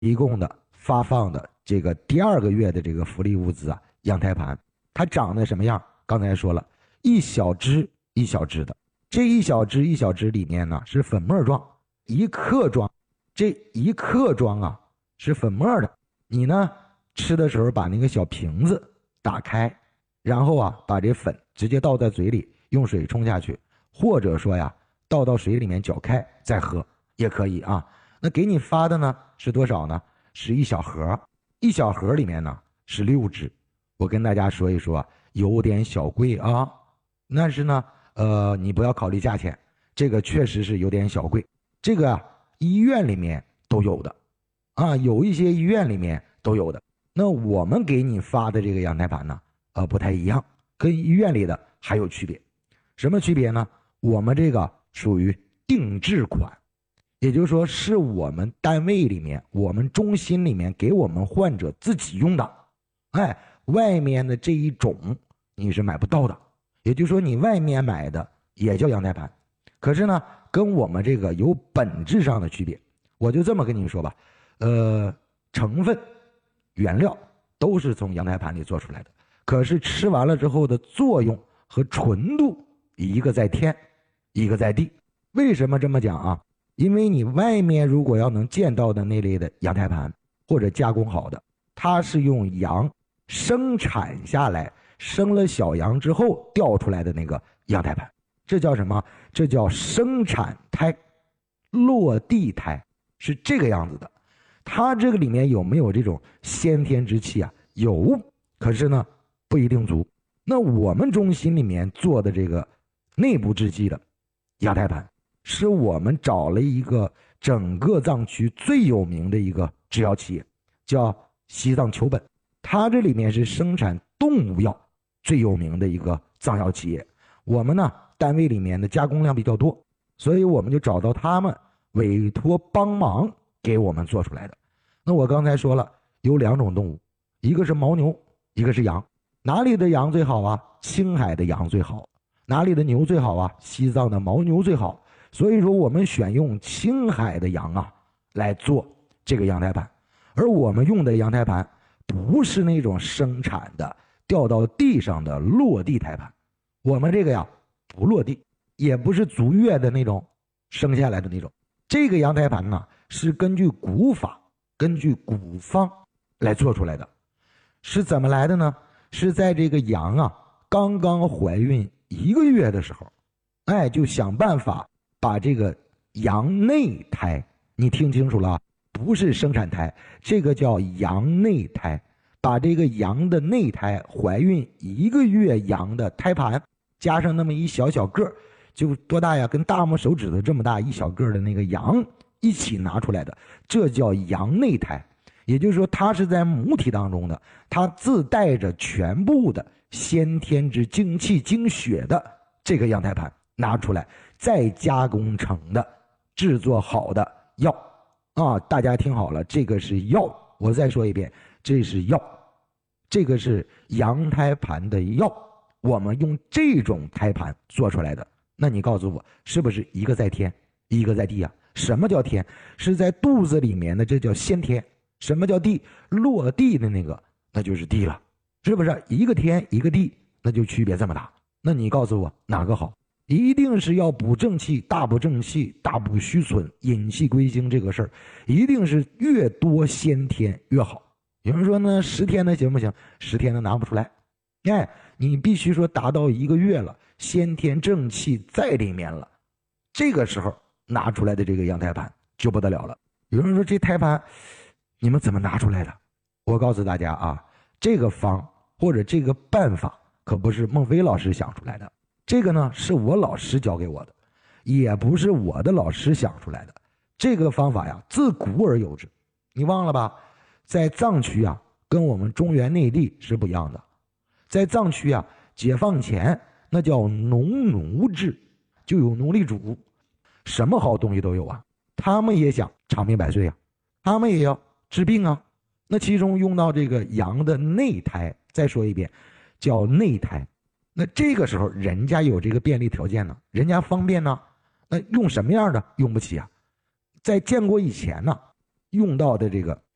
提供的发放的这个第2个月的这个福利物资啊，羊胎盘，它长得什么样？刚才说了，一小支一小支的，这一小支一小支里面呢是粉末状，1克装，这1克装啊是粉末的。你呢吃的时候把那个小瓶子打开，然后啊把这粉直接倒在嘴里，用水冲下去，或者说呀倒到水里面搅开再喝也可以啊。那给你发的呢是多少呢？是一小盒，一小盒里面呢是6支。我跟大家说一说，有点小贵啊，但是呢你不要考虑价钱，这个确实是有点小贵。这个啊医院里面都有的啊，有一些医院里面都有的。那我们给你发的这个羊胎盘呢不太一样，跟医院里的还有区别。什么区别呢？我们这个属于定制款，也就是说是我们单位里面我们中心里面给我们患者自己用的。外面的这一种你是买不到的，也就是说你外面买的也叫羊胎盘，可是呢跟我们这个有本质上的区别。我就这么跟你说吧，成分原料都是从羊胎盘里做出来的，可是吃完了之后的作用和纯度一个在天一个在地。为什么这么讲啊？因为你外面如果要能见到的那类的羊胎盘或者加工好的，它是用羊生产下来生了小羊之后掉出来的那个羊胎盘，这叫什么？这叫生产胎，落地胎，是这个样子的。它这个里面有没有这种先天之气啊？有，可是呢不一定足。那我们中心里面做的这个内部制剂的羊胎盘，是我们找了一个整个藏区最有名的一个制药企业，叫西藏球本。它这里面是生产动物药最有名的一个藏药企业。我们呢单位里面的加工量比较多，所以我们就找到他们委托帮忙给我们做出来的。那我刚才说了有2种动物，一个是牦牛，一个是羊。哪里的羊最好啊？青海的羊最好。哪里的牛最好啊？西藏的牦牛最好。所以说我们选用青海的羊啊来做这个羊胎盘。而我们用的羊胎盘不是那种生产的掉到地上的落地胎盘，我们这个呀不落地，也不是足月的那种生下来的那种。这个羊胎盘呢是根据古法根据古方来做出来的。是怎么来的呢？是在这个羊啊刚刚怀孕1个月的时候，就想办法把这个羊内胎，你听清楚了，不是生产胎，这个叫羊内胎，把这个羊的内胎怀孕1个月羊的胎盘加上那么一小小个，就多大呀？跟大拇手指头这么大一小个的那个羊一起拿出来的，这叫羊内胎。也就是说它是在母体当中的，它自带着全部的先天之精气精血的这个羊胎盘拿出来，再加工成的制作好的药啊！大家听好了，这个是药，我再说一遍，这是药，这个是羊胎盘的药，我们用这种胎盘做出来的。那你告诉我，是不是一个在天一个在地啊？什么叫天？是在肚子里面的，这叫先天。什么叫地？落地的那个那就是地了，是不是？一个天一个地，那就区别这么大。那你告诉我哪个好？一定是要补正气，大补正气，大补虚损，引气归经，这个事儿一定是越多先天越好。有人说呢10天的行不行？10天的拿不出来，你必须说达到1个月了，先天正气在里面了，这个时候拿出来的这个羊胎盘就不得了了。有人说这胎盘你们怎么拿出来的？我告诉大家啊，这个方或者这个办法可不是孟非老师想出来的，这个呢是我老师教给我的，也不是我的老师想出来的。这个方法呀自古而有之，你忘了吧？在藏区啊跟我们中原内地是不一样的。在藏区啊解放前那叫农奴制，就有奴隶主，什么好东西都有啊。他们也想长命百岁啊，他们也要治病啊。那其中用到这个羊的内胎，再说一遍叫内胎。那这个时候人家有这个便利条件呢，人家方便呢，那用什么样的用不起啊？在建国以前呢用到的这个